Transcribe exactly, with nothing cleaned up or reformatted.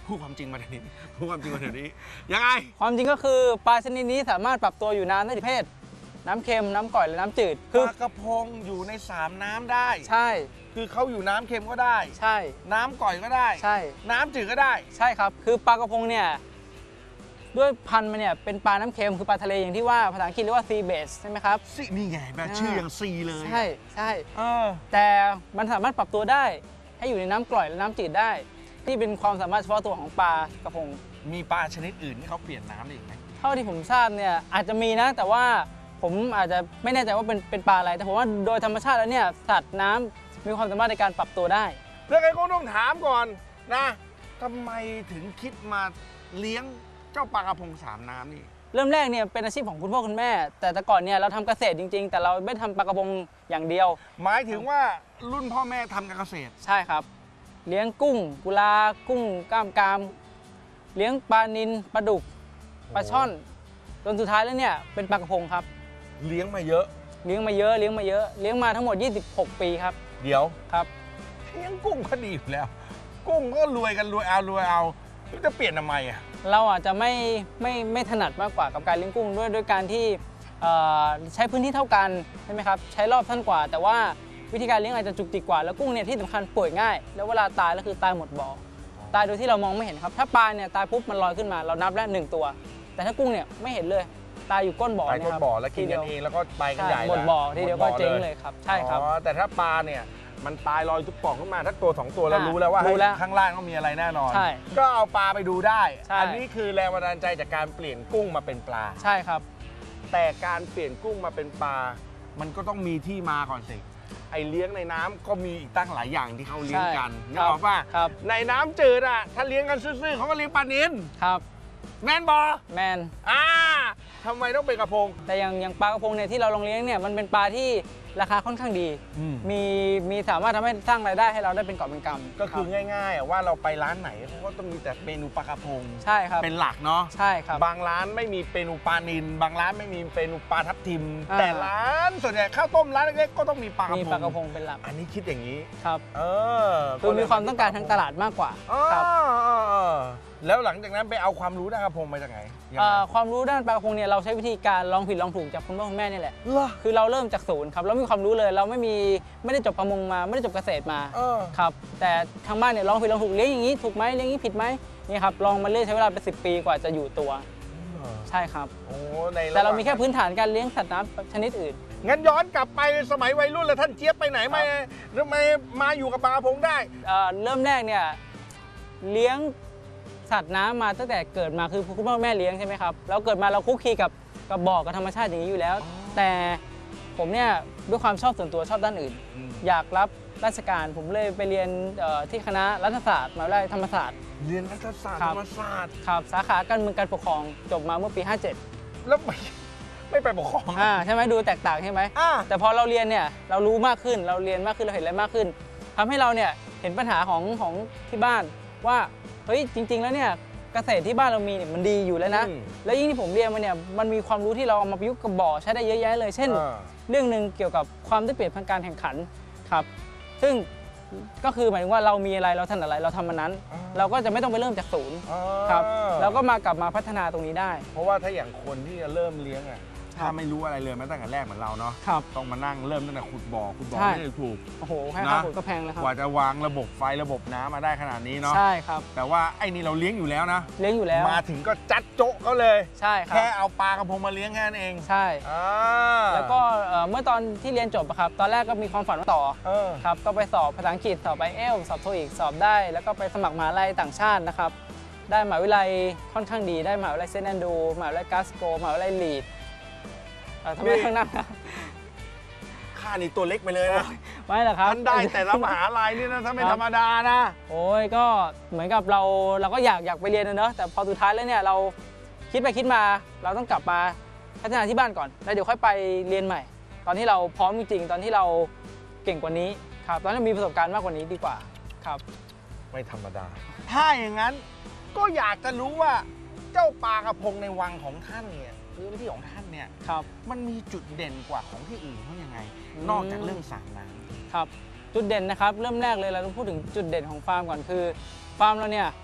พูดความจริงมาเดี๋ยวนี้พูดความจริงมาเดี๋ยวนี้ยังไงความจริงก็คือปลาชนิดนี้สามารถปรับตัวอยู่น้ำได้ทุกเพศน้ำเค็มน้ำก่อยและน้ำจืดปลากระพงอยู่ในสามน้ำได้ใช่คือเขาอยู่น้ำเค็มก็ได้ใช่น้ำก่อยก็ได้ใช่น้ำจืดก็ได้ใช่ครับคือปลากระพงเนี่ยด้วยพันธุ์มันเนี่ยเป็นปลาน้ำเค็มคือปลาทะเลอย่างที่ว่าภาษาอังกฤษเรียกว่า sea bass ใช่ไหมครับซีนี่ไงแบบชื่ออย่างซีเลยใช่ใช่เออแต่มันสามารถปรับตัวได้ให้อยู่ในน้ำกร่อยและน้ำจืดได้ที่เป็นความสามารถเฉพาะตัวของปลากระพงมีปลาชนิดอื่นที่เขาเปลี่ยนน้ำได้อีกไหมเท่าที่ผมทราบเนี่ยอาจจะมีนะแต่ว่าผมอาจจะไม่แน่ใจว่าเป็นเป็นปลาอะไรแต่ผมว่าโดยธรรมชาติแล้วเนี่ยสัตว์น้ำมีความสามารถในการปรับตัวได้เรื่องไอ้ก็ต้องถามก่อนนะทำไมถึงคิดมาเลี้ยงเจ้าปลากระพงสามน้ำนี่เริ่มแรกเนี่ยเป็นอาชีพของคุณพ่อคุณแม่แต่แต่ก่อนเนี่ยเราทำเกษตรจริงๆแต่เราไม่ทำปลากระพงอย่างเดียวหมายถึงว่ารุ่นพ่อแม่ทำการเกษตรใช่ครับเลี้ยงกุ้งกุลากุ้งกล้ามกรามเลี้ยงปลานิลปลาดุกปลาช่อนจนสุดท้ายแล้วเนี่ยเป็นปลากระพงครับเลี้ยงมาเยอะเลี้ยงมาเยอะเลี้ยงมาเยอะเลี้ยงมาทั้งหมดยี่สิบหกปีครับเดี๋ยวครับเลี้ยงกุ้งก็ดีอยู่แล้วกุ้งก็รวยกันรวยเอารวยเอาจะเปลี่ยนทำไมอ่ะเราอาจจะไม่ไม่ไม่ถนัดมากกว่ากับการเลี้ยงกุ้งด้วยด้วยการที่ใช้พื้นที่เท่ากันใช่ไหมครับใช้รอบสั้นกว่าแต่ว่าวิธีการเลี้ยงอาจจะจุกจิกกว่าแล้วกุ้งเนี่ยที่สำคัญป่วยง่ายแล้วเวลาตายก็คือตายหมดบ่อตายโดยที่เรามองไม่เห็นครับถ้าปลาเนี่ยตายปุ๊บมันลอยขึ้นมาเรานับได้หนึ่งตัวแต่ถ้ากุ้งเนี่ยไม่เห็นเลยตายอยู่ก้นบ่อเนี่ยครับก้นบ่อแล้วกินกันเองแล้วก็ไปกันใหญ่หมดบ่อทีเดียวก็เจ๊งเลยครับใช่ครับแต่ถ้าปลาเนี่ยมันตายลอยทุกป่องขึ้นมาถ้าตัวสองตัวเรารู้แล้วว่าข้างล่างต้องมีอะไรแน่นอนก็เอาปลาไปดูได้อันนี้คือแรงบันดาลใจจากการเปลี่ยนกุ้งมาเป็นปลาใช่ครับแต่การเปลี่ยนกุ้งมาเป็นปลามันก็ต้องมีที่มาก่อนสิไอเลี้ยงในน้ำก็มีอีกตั้งหลายอย่างที่เขาเลี้ยงกันนึกออกป่ะในน้ำจืดอ่ะถ้าเลี้ยงกันซื่อๆเขาก็เลี้ยงปลานิลครับแมนบอแมนอ่าทำไมต้องเป็นกระพงแต่อย่างอย่างปลากระพงเนี่ยที่เราลองเลี้ยงเนี่ยมันเป็นปลาที่ราคาค่อนข้างดีมีมีสามารถทำให้สร้างรายได้ให้เราได้เป็นกอบเป็นกำก็คือง่ายๆว่าเราไปร้านไหนเขาก็ต้องมีแต่เมนูปลากระพงใช่ครับเป็นหลักเนาะใช่ครับบางร้านไม่มีเมนูปลานิลบางร้านไม่มีเมนูปลาทับทิมแต่ร้านส่วนใหญ่ข้าวต้มร้านเล็กๆก็ต้องมีปลากระพงมีปลากระพงเป็นหลักอันนี้คิดอย่างนี้ครับเออคือมีความต้องการทางตลาดมากกว่าครับแล้วหลังจากนั้นไปเอาความรู้ด้านกระพงมาจากไหนความรู้ด้านปลากระพงเนี่ยเราใช้วิธีการลองผิดลองถูกจากคุณพ่อคุณแม่นี่แหละคือเราเริ่มจากศูนย์ครับเรามีความรู้เลยเราไม่มีไม่ได้จบประมงมาไม่ได้จบเกษตรมาครับแต่ทางบ้านเนี่ยลองผิดลองถูกเลี้ยงอย่างนี้ถูกไหมเลี้ยงอย่างนี้ผิดไหมนี่ครับลองมาเรื่อยใช้เวลาเป็นสิบปีกว่าจะอยู่ตัวใช่ครับแต่เรามีแค่พื้นฐานการเลี้ยงสัตว์น้ำชนิดอื่นงั้นย้อนกลับไปสมัยวัยรุ่นแล้วท่านเจี๊ยบไปไหนมาทำไมมาอยู่กับปลากระพงได้เริ่มแรกเนี่ยเลี้ยงสัตว์น้ำมาตั้งแต่เกิดมาคือคุณพ่อแม่เลี้ยงใช่ไหมครับแล้วเกิดมาเราคุกคีกับกับบ่อกับธรรมชาติอย่างนี้อยู่แล้วแต่ผมเนี่ยด้วยความชอบส่วนตัวชอบด้านอื่นอยากรับราชการผมเลยไปเรียนที่คณะรัฐศาสตร์มหาวิทยาลัยธรรมศาสตร์เรียนรัฐศาสตร์ธรรมศาสตร์ครับสาขาการเมืองการปกครองจบมาเมื่อปีห้าเจ็ดแล้วไม่ไม่ไปปกครองอ่าใช่ไหมดูแตกต่างใช่ไหมแต่พอเราเรียนเนี่ยเรารู้มากขึ้นเราเรียนมากขึ้นเราเห็นอะไรมากขึ้นทำให้เราเนี่ยเห็นปัญหาของของที่บ้านว่าเฮ้ยจริงๆแล้วเนี่ยเกษตรที่บ้านเรามีเนี่ยมันดีอยู่แล้วนะแล้วยิ่งที่ผมเรียนมาเนี่ยมันมีความรู้ที่เราเอามาประยุกต์กับบ่อใช้ได้เยอะแยะเลยเช่นเรื่องหนึ่งเกี่ยวกับความได้เปรียบทางการแข่งขันครับซึ่งก็คือหมายถึงว่าเรามีอะไรเราถนัดอะไรเราทำมันนั้นเราก็จะไม่ต้องไปเริ่มจากศูนย์ครับเราก็มากลับมาพัฒนาตรงนี้ได้เพราะว่าถ้าอย่างคนที่จะเริ่มเลี้ยงอ่ะถ้าไม่รู้อะไรเลยมาตั้งแต่แรกเหมือนเราเนาะต้องมานั่งเริ่มตั้งแต่ขุดบ่อขุดบ่อไม่ได้ถูกโอ้โหแค่ข้าวขุดก็แพงแล้วครับกว่าจะวางระบบไฟระบบน้ำมาได้ขนาดนี้เนาะใช่ครับแต่ว่าไอ้นี่เราเลี้ยงอยู่แล้วนะเลี้ยงอยู่แล้วมาถึงก็จัดโจ๊ะเขาเลยใช่ครับแค่เอาปลากระพงมาเลี้ยงแค่นั้นเองใช่แล้วก็เมื่อตอนที่เรียนจบครับตอนแรกก็มีความฝันต่อครับก็ไปสอบภาษาอังกฤษสอบไอเอลสอบโทอีกสอบได้แล้วก็ไปสมัครมหาวิทยาลัยต่างชาตินะครับได้มหาวิทยาลัยค่อนข้างดีได้มหาวิทยาลัยเซนต์แอนดรูว์มหาวิทยาลัยกลาสโกว์มหาวิทยาลัยลีดทำไมข้างหน้าค่านี่ตัวเล็กไปเลยนะไม่หรอกครับท่านได้แต่ละมหาลัยนี่นะถ้าไม่ธรรมดานะโอ้ยก็เหมือนกับเราเราก็อยากอยากไปเรียนนะเนอะแต่พอสุดท้ายแล้วเนี่ยเราคิดไปคิดมาเราต้องกลับมาพัฒนาที่บ้านก่อนแล้วเดี๋ยวค่อยไปเรียนใหม่ตอนที่เราพร้อมจริงๆตอนที่เราเก่งกว่านี้ครับตอนนั้นมีประสบการณ์มากกว่านี้ดีกว่าครับไม่ธรรมดาถ้าอย่างนั้นก็อยากจะรู้ว่าเจ้าปลากระพงในวังของท่านเนี่ยพื้นที่ของท่านเนี่ยมันมีจุดเด่นกว่าของที่อื่นเขายังไงนอกจากเรื่องสามน้ำครับจุดเด่นนะครับเริ่มแรกเลยเราต้องพูดถึงจุดเด่นของฟาร์มก่อนคือฟาร์มเราเนี่ย